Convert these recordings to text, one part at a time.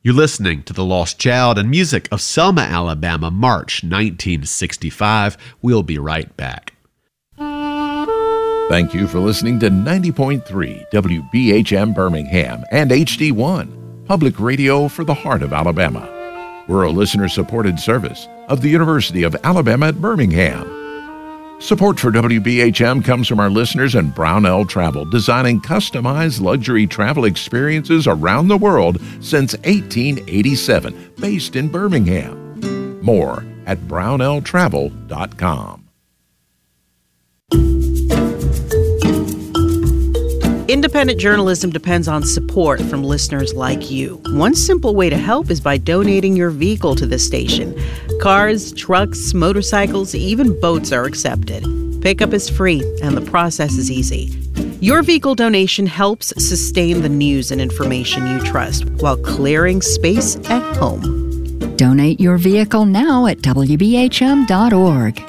You're listening to The Lost Child and music of Selma, Alabama, March 1965. We'll be right back. Thank you for listening to 90.3 WBHM Birmingham and HD1, public radio for the heart of Alabama. We're a listener-supported service of the University of Alabama at Birmingham. Support for WBHM comes from our listeners in Brownell Travel, designing customized luxury travel experiences around the world since 1887, based in Birmingham. More at brownelltravel.com. Independent journalism depends on support from listeners like you. One simple way to help is by donating your vehicle to this station. Cars, trucks, motorcycles, even boats are accepted. Pickup is free, and the process is easy. Your vehicle donation helps sustain the news and information you trust while clearing space at home. Donate your vehicle now at WBHM.org.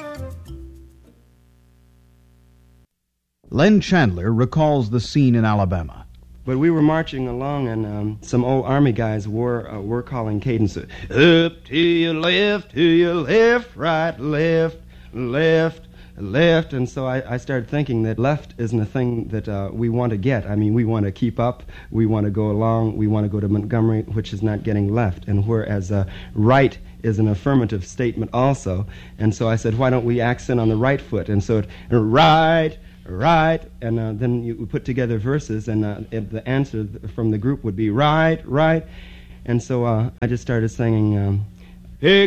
Len Chandler recalls the scene in Alabama. But we were marching along, and some old Army guys were calling cadence. Up to your left, right, left, left, left. And so I started thinking that left isn't a thing that we want to get. I mean, we want to keep up, we want to go along, we want to go to Montgomery, which is not getting left. And whereas right is an affirmative statement also. And so I said, why don't we accent on the right foot? And so right, right, and then you put together verses, and the answer from the group would be right, right. And so I just started singing, pick